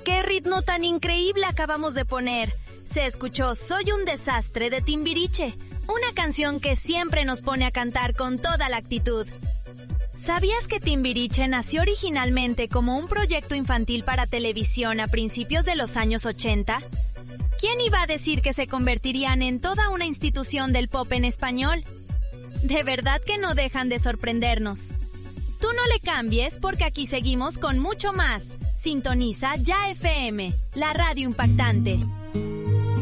¡Qué ritmo tan increíble acabamos de poner! Se escuchó Soy un desastre de Timbiriche, una canción que siempre nos pone a cantar con toda la actitud. ¿Sabías que Timbiriche nació originalmente como un proyecto infantil para televisión a principios de los años 80? ¿Quién iba a decir que se convertirían en toda una institución del pop en español? De verdad que no dejan de sorprendernos. Tú no le cambies porque aquí seguimos con mucho más. Sintoniza Ya FM, la radio impactante.